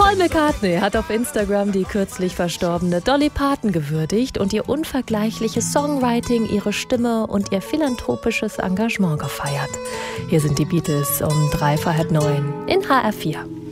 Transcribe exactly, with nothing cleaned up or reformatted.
Paul McCartney hat auf Instagram die kürzlich verstorbene Dolly Parton gewürdigt und ihr unvergleichliches Songwriting, ihre Stimme und ihr philanthropisches Engagement gefeiert. Hier sind die Beatles um drei vor halb neun in H R vier.